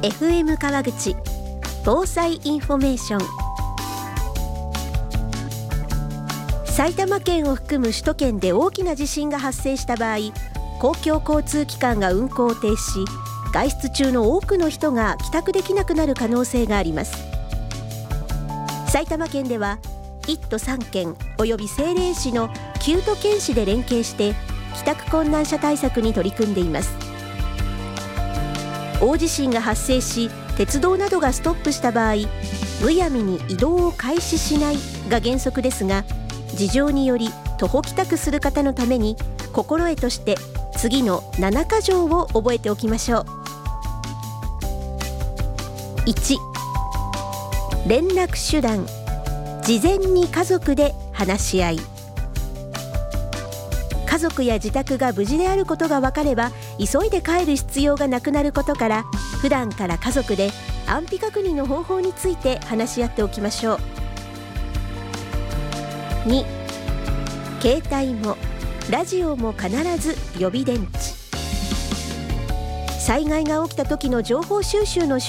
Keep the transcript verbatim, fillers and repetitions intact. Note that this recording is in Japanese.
エフエム 川口防災インフォメーション。埼玉県を含む首都圏で大きな地震が発生した場合、公共交通機関が運行を停止し、外出中の多くの人が帰宅できなくなる可能性があります。埼玉県ではいっ都さん県および政令市のきゅう都県市で連携して帰宅困難者対策に取り組んでいます。大地震が発生し、鉄道などがストップした場合、むやみに移動を開始しないが原則ですが、事情により徒歩帰宅する方のために心得として次のななか条を覚えておきましょう。いち、連絡手段、事前に家族で話し合い。家族や自宅が無事であることが分かれば、急いで帰る必要がなくなることから、普段から家族で安否確認の方法について話し合っておきましょう。に、携帯もラジオも必ず予備電池。災害が起きた時の情報収集の